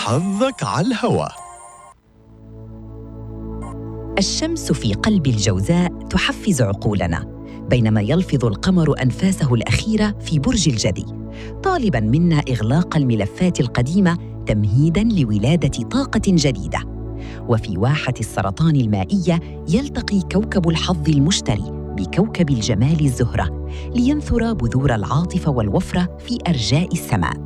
حظك على الهوا. الشمس في قلب الجوزاء تحفز عقولنا، بينما يلفظ القمر أنفاسه الأخيرة في برج الجدي، طالباً منا إغلاق الملفات القديمة تمهيداً لولادة طاقة جديدة. وفي واحة السرطان المائية يلتقي كوكب الحظ المشتري بكوكب الجمال الزهرة لينثر بذور العاطفة والوفرة في أرجاء السماء.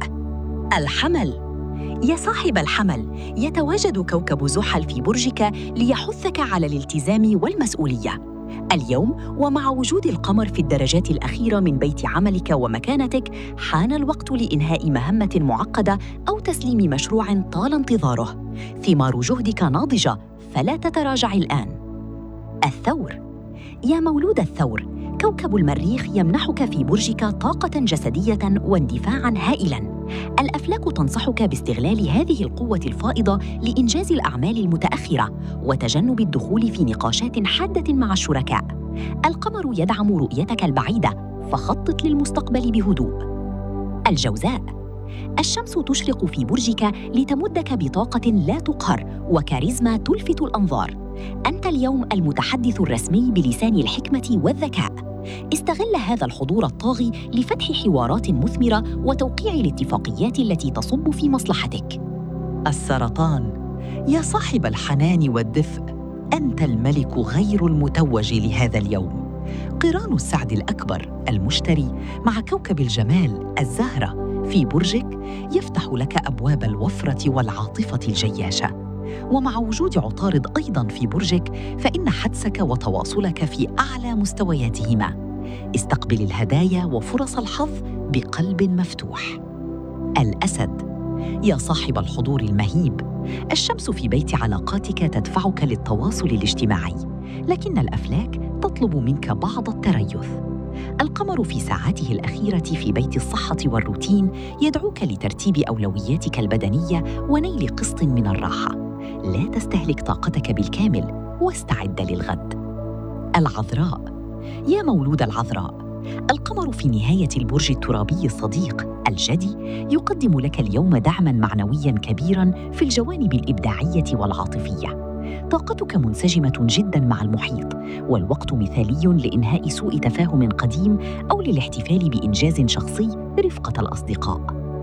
الحمل. يا صاحب الحمل، يتواجد كوكب زحل في برجك ليحثك على الالتزام والمسؤولية. اليوم ومع وجود القمر في الدرجات الأخيرة من بيت عملك ومكانتك، حان الوقت لإنهاء مهمة معقدة أو تسليم مشروع طال انتظاره. ثمار جهدك ناضجة، فلا تتراجع الآن. الثور. يا مولود الثور، كوكب المريخ يمنحك في برجك طاقة جسدية واندفاعاً هائلاً. الأفلاك تنصحك باستغلال هذه القوة الفائضة لإنجاز الأعمال المتأخرة وتجنب الدخول في نقاشات حادة مع الشركاء. القمر يدعم رؤيتك البعيدة، فخطط للمستقبل بهدوء. الجوزاء. الشمس تشرق في برجك لتمدك بطاقة لا تقهر وكاريزما تلفت الأنظار. أنت اليوم المتحدث الرسمي بلسان الحكمة والذكاء. استغل هذا الحضور الطاغي لفتح حوارات مثمرة وتوقيع الاتفاقيات التي تصب في مصلحتك. السرطان. يا صاحب الحنان والدفء، أنت الملك غير المتوج لهذا اليوم. قران السعد الأكبر المشتري مع كوكب الجمال الزهرة في برجك يفتح لك أبواب الوفرة والعاطفة الجياشة. ومع وجود عطارد أيضاً في برجك، فإن حدسك وتواصلك في أعلى مستوياتهما. استقبل الهدايا وفرص الحظ بقلب مفتوح. الأسد. يا صاحب الحضور المهيب، الشمس في بيت علاقاتك تدفعك للتواصل الاجتماعي، لكن الأفلاك تطلب منك بعض التريث. القمر في ساعاته الأخيرة في بيت الصحة والروتين يدعوك لترتيب أولوياتك البدنية ونيل قسط من الراحة. لا تستهلك طاقتك بالكامل واستعد للغد. العذراء. يا مولود العذراء، القمر في نهاية البرج الترابي الصديق الجدي يقدم لك اليوم دعماً معنوياً كبيراً في الجوانب الإبداعية والعاطفية. طاقتك منسجمة جداً مع المحيط، والوقت مثالي لإنهاء سوء تفاهم قديم أو للاحتفال بإنجاز شخصي رفقة الأصدقاء.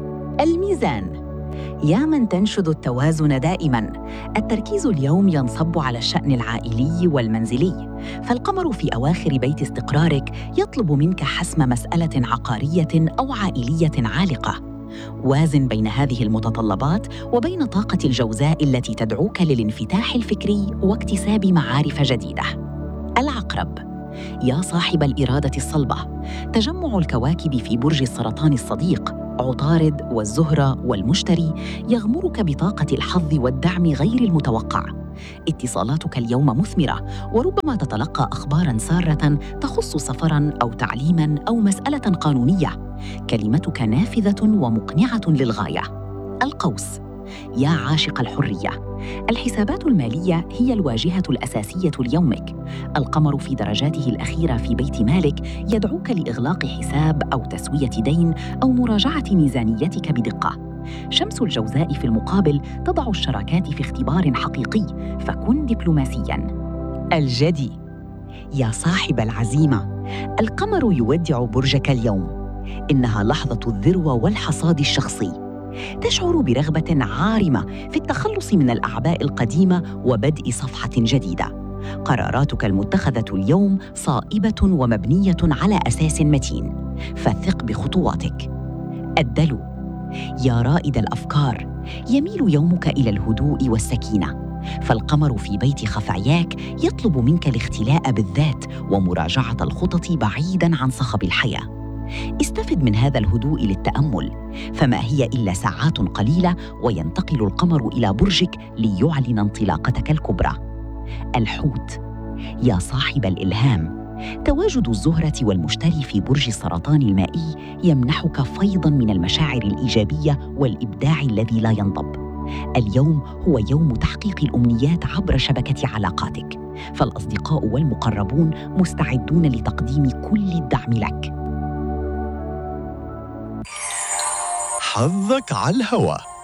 الميزان. يا من تنشد التوازن دائماً، التركيز اليوم ينصب على الشأن العائلي والمنزلي، فالقمر في أواخر بيت استقرارك يطلب منك حسم مسألة عقارية أو عائلية عالقة. وازن بين هذه المتطلبات وبين طاقة الجوزاء التي تدعوك للانفتاح الفكري واكتساب معارف جديدة. العقرب. يا صاحب الإرادة الصلبة، تجمع الكواكب في برج السرطان الصديق عطارد والزهرة والمشتري يغمرك بطاقة الحظ والدعم غير المتوقع. اتصالاتك اليوم مثمرة، وربما تتلقى أخباراً سارة تخص سفراً أو تعليماً أو مسألة قانونية. كلمتك نافذة ومقنعة للغاية. القوس. يا عاشق الحرية، الحسابات المالية هي الواجهة الأساسية ليومك. القمر في درجاته الأخيرة في بيت مالك يدعوك لإغلاق حساب أو تسوية دين أو مراجعة ميزانيتك بدقة. شمس الجوزاء في المقابل تضع الشراكات في اختبار حقيقي، فكن دبلوماسياً. الجدي. يا صاحب العزيمة، القمر يودع برجك اليوم. إنها لحظة الذروة والحصاد الشخصي. تشعر برغبة عارمة في التخلص من الأعباء القديمة وبدء صفحة جديدة. قراراتك المتخذة اليوم صائبة ومبنية على أساس متين، فثق بخطواتك. الدلو. يا رائد الأفكار، يميل يومك إلى الهدوء والسكينة، فالقمر في بيت خفعياك يطلب منك الاختلاء بالذات ومراجعة الخطط بعيداً عن صخب الحياة. استفد من هذا الهدوء للتأمل، فما هي إلا ساعات قليلة وينتقل القمر إلى برجك ليعلن انطلاقتك الكبرى. الحوت. يا صاحب الإلهام، تواجد الزهرة والمشتري في برج السرطان المائي يمنحك فيضاً من المشاعر الإيجابية والإبداع الذي لا ينضب. اليوم هو يوم تحقيق الأمنيات عبر شبكة علاقاتك، فالأصدقاء والمقربون مستعدون لتقديم كل الدعم لك. حظك على الهوا.